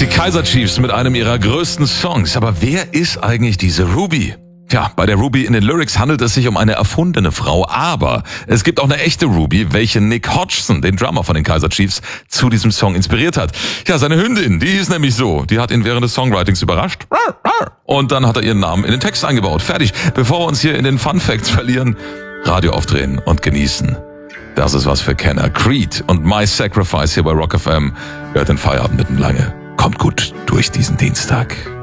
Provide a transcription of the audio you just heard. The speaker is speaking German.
Die Kaiser Chiefs mit einem ihrer größten Songs. Aber wer ist eigentlich diese Ruby? Tja, bei der Ruby in den Lyrics handelt es sich um eine erfundene Frau, aber es gibt auch eine echte Ruby, welche Nick Hodgson, den Drummer von den Kaiser Chiefs, zu diesem Song inspiriert hat. Ja, seine Hündin, die hieß nämlich so, die hat ihn während des Songwritings überrascht. Und dann hat er ihren Namen in den Text eingebaut. Fertig. Bevor wir uns hier in den Fun Facts verlieren, Radio aufdrehen und genießen. Das ist was für Kenner. Creed und My Sacrifice hier bei Rock FM. Hört den Feierabend mitten lange. Kommt gut durch diesen Dienstag.